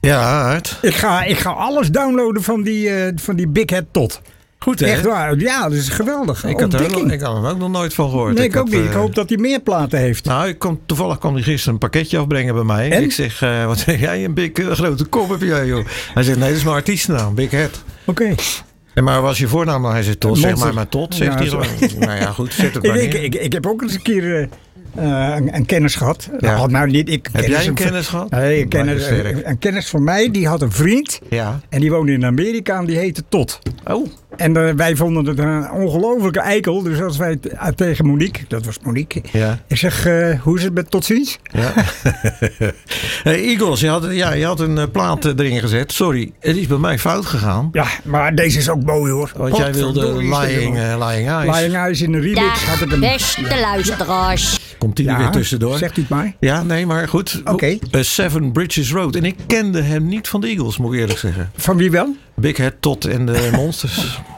Ja, Aart. Ik ga alles downloaden van die Big Head Todd. Goed, hè? Echt waar. Ja, dat is geweldig. Ik had er ook nog nooit van gehoord. Nee, ik ook niet. Ik hoop dat hij meer platen heeft. Nou, toevallig kwam hij gisteren een pakketje afbrengen bij mij. En? Ik zeg, wat zeg jij? Een grote kop heb jij, joh. Hij zegt, nee, dat is mijn artiestennaam. Big Head. Oké. En maar was je voornaam dan? Hij zegt, Todd, zeg maar Todd. Zegt hij gewoon. Nou ja, goed, zet het maar neer. Ik heb ook eens een keer een kennis gehad. Ja. Nou, niet, Heb jij een kennis gehad? Nee, een kennis van mij. Die had een vriend. Ja. En die woonde in Amerika en die heette Todd. Oh. En wij vonden het een ongelofelijke eikel. Dus als wij tegen Monique, dat was Monique. Ja. Ik zeg, hoe is het met tot ziens? Ja. Eagles, je had een plaat erin gezet. Sorry, het is bij mij fout gegaan. Ja, maar deze is ook mooi hoor. Want jij wilde Lying Eyes. Lying Eyes in de remix had ik hem. Beste luisteraars. Komt die er weer tussendoor? Zegt u het maar. Ja, nee, maar goed. Oké. Seven Bridges Road. En ik kende hem niet van de Eagles, moet ik eerlijk zeggen. Van wie wel? Big Head Todd en de Monsters.